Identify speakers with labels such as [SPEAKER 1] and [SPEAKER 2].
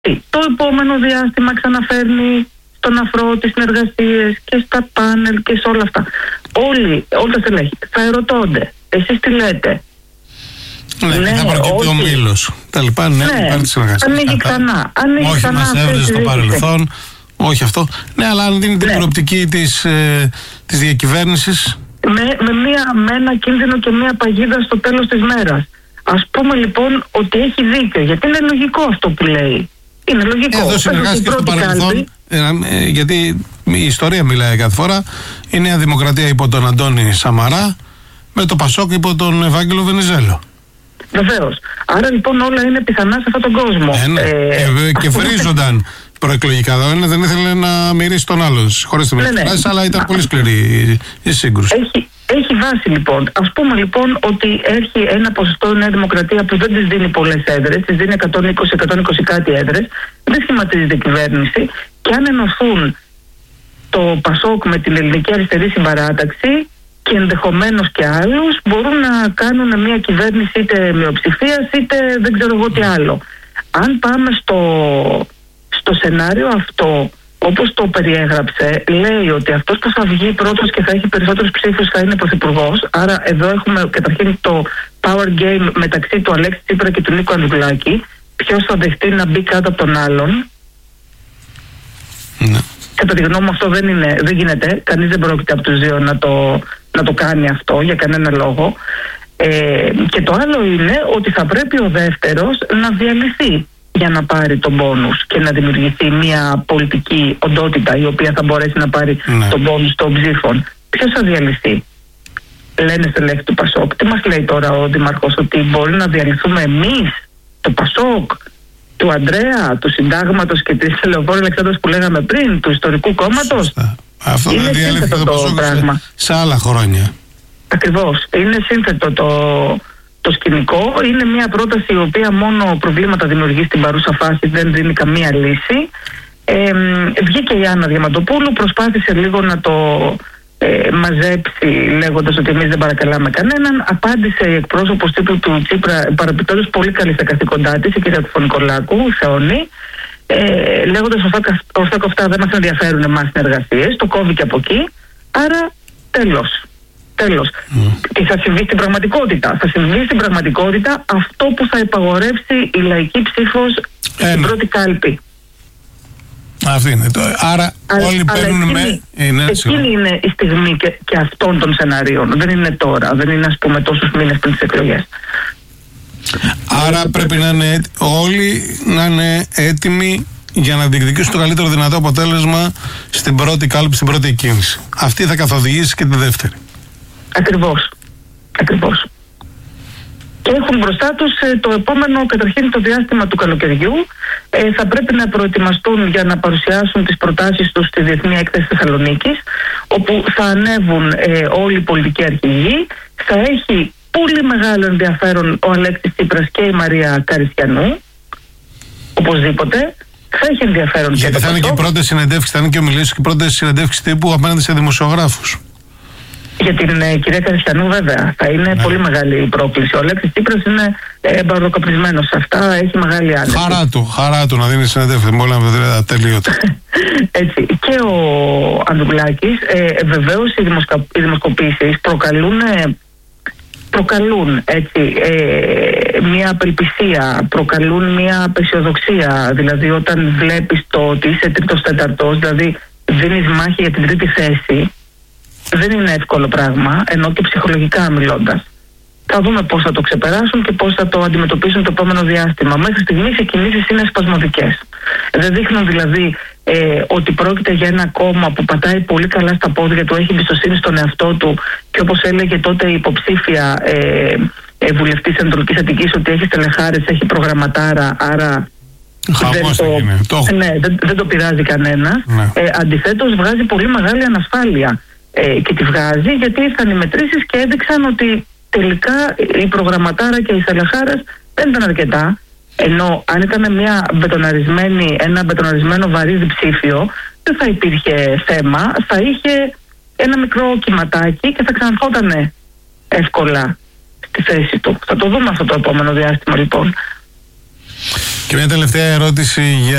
[SPEAKER 1] το επόμενο διάστημα ξαναφέρνει στον αφρό τις συνεργασίες και στα πάνελ και σε όλα αυτά. Όλοι τα στελέχη θα ερωτώνται. Εσείς τι λέτε?
[SPEAKER 2] Ναι, θα προκύπτει ο μήλος. Τα λοιπά, υπάρχει συνεργασία.
[SPEAKER 1] Ανοίγει ξανά.
[SPEAKER 2] Όχι, μας έβριζε στο παρελθόν. Όχι αυτό. Ναι, αλλά αν δίνει την προοπτική της διακυβέρνησης.
[SPEAKER 1] Με ένα κίνδυνο και μία παγίδα στο τέλος της μέρας. Ας πούμε λοιπόν ότι έχει δίκιο, γιατί είναι λογικό αυτό που λέει. Είναι λογικό.
[SPEAKER 2] Εδώ συνεργάστηκε στο παρελθόν, γιατί η ιστορία μιλάει κάθε φορά. Η Νέα Δημοκρατία υπό τον Αντώνη Σαμαρά με το Πασόκ υπό τον Ευάγγελο Βενιζέλο.
[SPEAKER 1] Βεβαίως. Άρα λοιπόν όλα είναι πιθανά σε αυτόν τον κόσμο.
[SPEAKER 2] Και βρίζονταν προεκλογικά. Δεν ήθελε να μυρίσει τον άλλον. Χωρίς την εκφράση, αλλά ήταν πολύ σκληρή η σύγκρουση.
[SPEAKER 1] Έχει βάση λοιπόν. Ας πούμε λοιπόν ότι έχει ένα ποσοστό η Νέα Δημοκρατία που δεν της δίνει πολλές έδρες, της δίνει 120 κάτι έδρες, δεν σχηματίζεται κυβέρνηση, και αν ενωθούν το Πασόκ με την Ελληνική Αριστερή Συμπαράταξη και ενδεχομένως και άλλους, μπορούν να κάνουν μια κυβέρνηση είτε μειοψηφίας είτε δεν ξέρω εγώ τι άλλο. Αν πάμε στο σενάριο αυτό, όπως το περιέγραψε, λέει ότι αυτός που θα βγει πρώτος και θα έχει περισσότερους ψήφους θα είναι πρωθυπουργός. Άρα εδώ έχουμε καταρχήν το power game μεταξύ του Αλέξη Τσίπρα και του Νίκου Ανδρουλάκη. Ποιος θα δεχτεί να μπει κάτω από τον άλλον.
[SPEAKER 2] Ναι.
[SPEAKER 1] Κατά τη γνώμη μου αυτό δεν γίνεται. Κανείς δεν πρόκειται από τους δύο να το κάνει αυτό για κανένα λόγο. Και το άλλο είναι ότι θα πρέπει ο δεύτερος να διαλυθεί για να πάρει τον μπόνους και να δημιουργηθεί μια πολιτική οντότητα η οποία θα μπορέσει να πάρει τον μπόνους των ψήφων. Ποιος θα διαλυθεί? Λένε στελέχη του Πασόκ. Τι μας λέει τώρα ο Δήμαρχος? Ότι μπορεί να διαλυθούμε εμείς, το Πασόκ, του Ανδρέα, του Συντάγματος και της Λεωφόρου Αλεξάνδρας που λέγαμε πριν, του Ιστορικού Κόμματος?
[SPEAKER 2] Αυτό δεν διαλύθηκε το Πασόκ σε άλλα χρόνια.
[SPEAKER 1] Ακριβώς. Είναι σύνθετο το σκηνικό. Είναι μια πρόταση η οποία μόνο προβλήματα δημιουργεί στην παρούσα φάση, δεν δίνει καμία λύση. Βγήκε η Άννα Διαμαντοπούλου, προσπάθησε λίγο να το μαζέψει λέγοντας ότι εμείς δεν παρακαλάμε κανέναν. Απάντησε η εκπρόσωπος τύπου του Τσίπρα, παραπιτώντας πολύ καλή στα καθήκοντά της, η κυρία Φωνικολάκου, Θεόνη, λέγοντας ορθά κοφτά δεν μας ενδιαφέρουν εμάς συνεργασίες, το κόβει από εκεί, άρα τέλος. Τι θα συμβεί στην πραγματικότητα? Θα συμβεί στην πραγματικότητα αυτό που θα υπαγορεύσει η λαϊκή ψήφος στην πρώτη κάλπη.
[SPEAKER 2] Αυτή είναι. Άρα όλοι παίρνουν
[SPEAKER 1] εκείνη είναι η στιγμή και αυτών των σενάριων. Δεν είναι τώρα, δεν είναι ας πούμε τόσους μήνες πριν τις εκλογές.
[SPEAKER 2] Άρα πρέπει να είναι όλοι να είναι έτοιμοι για να διεκδικήσουν το καλύτερο δυνατό αποτέλεσμα στην πρώτη κάλπη, στην πρώτη κίνηση. Αυτή θα καθοδηγήσει και τη δεύτερη.
[SPEAKER 1] Ακριβώς. Και έχουν μπροστά τους το επόμενο, καταρχήν το διάστημα του καλοκαιριού. Θα πρέπει να προετοιμαστούν για να παρουσιάσουν τις προτάσεις τους στη Διεθνή Έκθεση Θεσσαλονίκης, όπου θα ανέβουν όλοι οι πολιτικοί αρχηγοί. Θα έχει πολύ μεγάλο ενδιαφέρον ο Αλέξης Τσίπρας και η Μαρία Καριστιανού, οπωσδήποτε. Θα έχει ενδιαφέρον.
[SPEAKER 2] Γιατί θα είναι και οι πρώτες συνεντεύξεις, θα είναι και ομιλίες και οι πρώτες συνεντεύξεις τύπου απέναντι σε δημοσιογράφους.
[SPEAKER 1] Για την κυρία Καριστιανού βέβαια θα είναι πολύ μεγάλη η πρόκληση. Ο Αλέξης Τσίπρας είναι μπαροκαπνισμένος σε αυτά, έχει μεγάλη άνεση.
[SPEAKER 2] Χαρά του να δίνει συνέντευξη, μπορεί να βρει ατελείωτα.
[SPEAKER 1] Έτσι. Και ο Ανδρουλάκης, βεβαίως οι δημοσκοπήσεις προκαλούν έτσι, μια απελπισία, προκαλούν μια απεσιοδοξία. Δηλαδή όταν βλέπεις το ότι είσαι τρίτος τέταρτος, δηλαδή δίνεις μάχη για την τρίτη θέση, δεν είναι εύκολο πράγμα, ενώ και ψυχολογικά μιλώντας. Θα δούμε πώς θα το ξεπεράσουν και πώς θα το αντιμετωπίσουν το επόμενο διάστημα. Μέχρι στιγμής οι κινήσεις είναι σπασμωδικές. Δεν δείχνουν δηλαδή ότι πρόκειται για ένα κόμμα που πατάει πολύ καλά στα πόδια του, έχει εμπιστοσύνη στον εαυτό του και όπως έλεγε τότε η υποψήφια βουλευτής Ανατολικής Αττικής, ότι έχει στελεχάρες, έχει προγραμματάρα, άρα δεν το πειράζει κανένα. Αντιθέτως βγάζει πολύ μεγάλη ανασφάλεια. Και τη βγάζει γιατί ήρθαν οι μετρήσεις και έδειξαν ότι τελικά η προγραμματάρα και η στελεχάρες δεν ήταν αρκετά, ενώ αν ήταν ένα μπετοναρισμένο βαρύ διψήφιο δεν θα υπήρχε θέμα, θα είχε ένα μικρό κυματάκι και θα ξαναρχόταν εύκολα στη θέση του. Θα το δούμε αυτό το επόμενο διάστημα λοιπόν.
[SPEAKER 2] Και μια τελευταία ερώτηση για